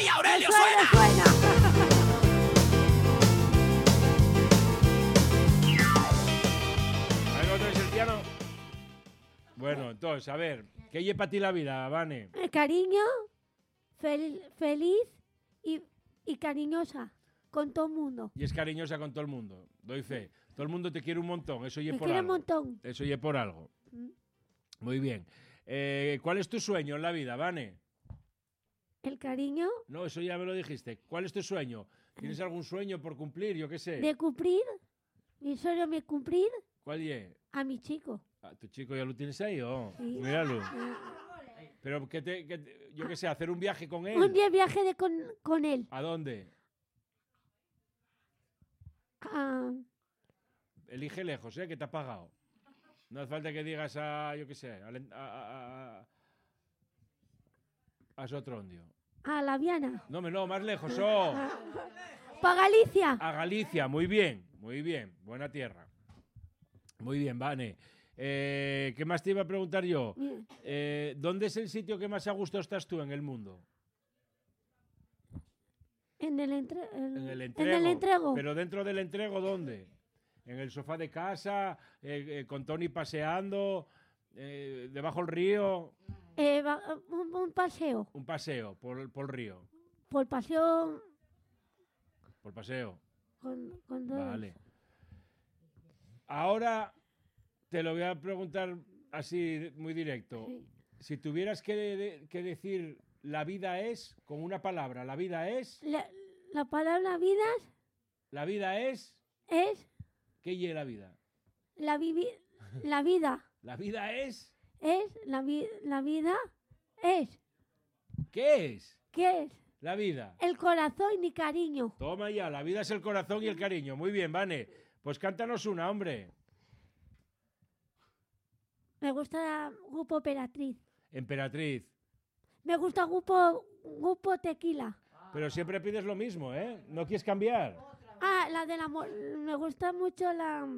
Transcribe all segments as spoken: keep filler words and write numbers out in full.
Vaya, Aurelio, suena, suena. suena. A ver, ¿otra vez el piano? Bueno, entonces, a ver, ¿qué lleva para ti la vida, Vane? Eh, Cariño, fel- feliz y, y cariñosa con todo el mundo. Y es cariñosa con todo el mundo, doy fe. Todo el mundo te quiere un montón, eso y Me por quiere un algo. montón. Eso y por algo. Mm. Muy bien. Eh, ¿Cuál es tu sueño en la vida, Vane? El cariño No, eso ya me lo dijiste. ¿Cuál es tu sueño? ¿Tienes algún sueño por cumplir? Yo qué sé. de cumplir, mi sueño me cumplir ¿Cuál es? a mi chico. Ah, ¿tu chico ya lo tienes ahí o? Sí. Míralo. Eh, Pero que te, que te- yo qué sé, hacer un viaje con él. Un día viaje de con, con él. ¿A dónde? Ah, Elige lejos, ¿eh? Que te ha pagado. No hace falta que digas a, yo qué sé, a, Len- a, a, a, a Sotrondio. a la Viana. No, me- no, más lejos, oh. Para Galicia. A Galicia, muy bien, muy bien, buena tierra. Muy bien, Vane. Eh, ¿Qué más te iba a preguntar yo? Mira, Eh, ¿Dónde es el sitio que más a gusto estás tú en el mundo? En el, entre- el- En el en entrego. el entrego. Pero dentro del entrego, ¿dónde? ¿En el sofá de casa? Eh, eh, ¿Con Tony paseando? Eh, ¿Debajo del río? Eh, va- un, un paseo. Un paseo por, por el río. Por paseo. Por paseo. Con, con dos. Vale. Ahora te lo voy a preguntar así muy directo. Sí. Si tuvieras que, de- que decir la vida es, con una palabra, la vida es, La, la palabra vidas la vida es, es ¿qué es la vida? la, vivi- la vida. La vida es, Es la, vi- la vida. Es. ¿qué es? ¿Qué es? La vida. El corazón y mi cariño. Toma ya, la vida es el corazón y el cariño. Muy bien, Vane. Pues cántanos una, hombre. Me gusta Grupo Emperatriz. Emperatriz. Me gusta Grupo, grupo Tequila. Pero siempre pides lo mismo, ¿eh? ¿No quieres cambiar? Ah, la del amor. Me gusta mucho la.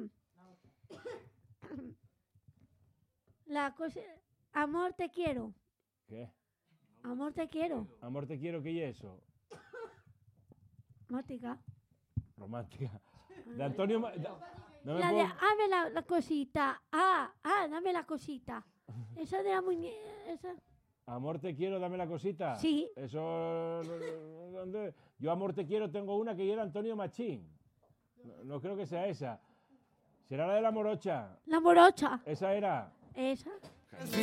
La cosa. Amor, te quiero. ¿Qué? Amor, te quiero. Amor, te quiero, ¿qué es eso? Mótica. Romántica. De Antonio... Ma- da- no me La de, puedo- dame la, la cosita. Ah, ah, dame la cosita. Esa de la muñeca. Amor, te quiero, dame la cosita. Sí. Eso... ¿dónde? Yo, amor, te quiero, tengo una que era Antonio Machín. No, no creo que sea esa. ¿Será la de la morocha? La morocha. ¿Esa era? Esa.